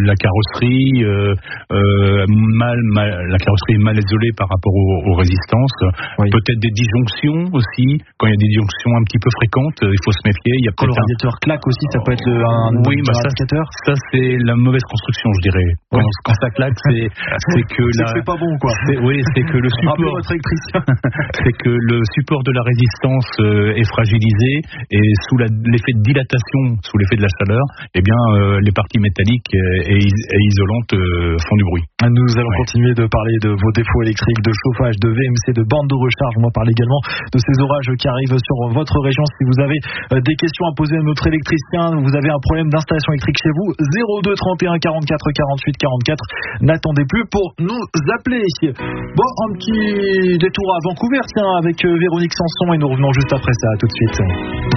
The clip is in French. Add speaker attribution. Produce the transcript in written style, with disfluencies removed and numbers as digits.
Speaker 1: la carrosserie la carrosserie est mal isolée par rapport aux résistances. Oui. Peut-être des disjonctions aussi. Quand il y a des disjonctions un petit peu fréquentes, il faut se méfier. Il y a
Speaker 2: quand le radiateur claque aussi, ça peut être un indicateur.
Speaker 1: Ça c'est la mauvaise construction, je dirais. Quand ça claque, c'est que
Speaker 2: c'est pas bon, quoi.
Speaker 1: C'est que le support.
Speaker 2: Votre électricien.
Speaker 1: C'est que le support de la résistance est fragilisé et sous l'effet de dilatation, sous l'effet de la chaleur, eh bien les parties métalliques et isolantes font du bruit.
Speaker 2: Nous allons continuer de parler de vos défauts électriques, de chauffage, de VMC, de bornes de recharge. On va parler également de ces orages qui arrivent sur votre région. Si vous avez des questions à poser à notre électricien, vous avez un problème d'installation électrique chez vous, 02 31 44 48 44. N'attendez plus pour nous appeler. Bon, un petit détour à Vancouver, tiens, avec Véronique Sanson, et nous revenons juste après ça. À tout de suite.